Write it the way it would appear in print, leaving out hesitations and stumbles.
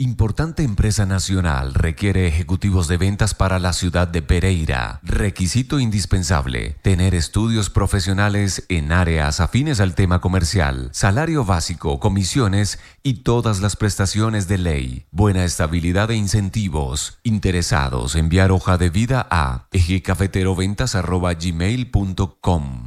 Importante empresa nacional requiere ejecutivos de ventas para la ciudad de Pereira. Requisito indispensable: tener estudios profesionales en áreas afines al tema comercial. Salario básico, comisiones y todas las prestaciones de ley. Buena estabilidad e incentivos. Interesados, enviar hoja de vida a ejecafeteroventas@gmail.com.